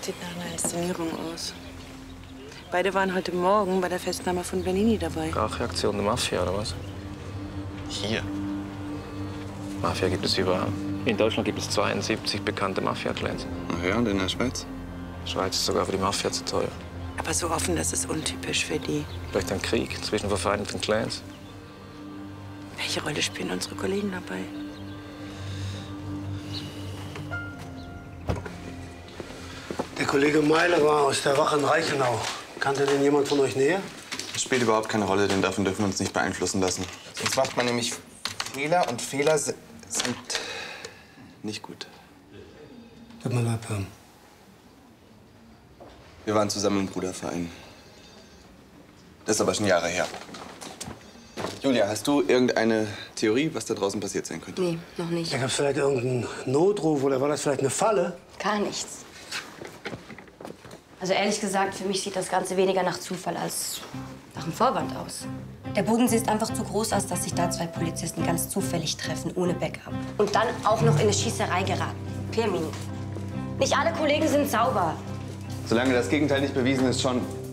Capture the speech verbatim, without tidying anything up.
Sieht nach einer Inszenierung aus. Beide waren heute Morgen bei der Festnahme von Bernini dabei. Racheaktion der Mafia, oder was? Hier? Mafia gibt es überall. In Deutschland gibt es zweiundsiebzig bekannte Mafia-Clans. Ach ja, und in der Schweiz? Die Schweiz ist sogar für die Mafia zu teuer. Aber so offen, das ist untypisch für die. Vielleicht ein Krieg zwischen verfeindeten Clans. Welche Rolle spielen unsere Kollegen dabei? Der Kollege Meile war aus der Wache in Reichenau. Kannte den jemand von euch näher? Das spielt überhaupt keine Rolle, denn davon dürfen wir uns nicht beeinflussen lassen. Sonst macht man nämlich Fehler und Fehler sind nicht gut. Tut mir leid, Pam. Wir waren zusammen im Bruderverein. Das ist aber schon Jahre her. Julia, hast du irgendeine Theorie, was da draußen passiert sein könnte? Nee, noch nicht. Da gab es vielleicht irgendeinen Notruf oder war das vielleicht eine Falle? Gar nichts. Also ehrlich gesagt, für mich sieht das Ganze weniger nach Zufall als nach einem Vorwand aus. Der Bodensee ist einfach zu groß, als dass sich da zwei Polizisten ganz zufällig treffen, ohne Backup. Und dann auch noch in eine Schießerei geraten. Pirmin. Nicht alle Kollegen sind sauber. Solange das Gegenteil nicht bewiesen ist, schon.